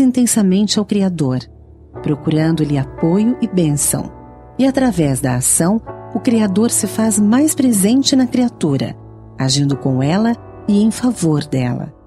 intensamente ao Criador, procurando-lhe apoio e bênção. E através da ação, o Criador se faz mais presente na criatura, agindo com ela e em favor dela.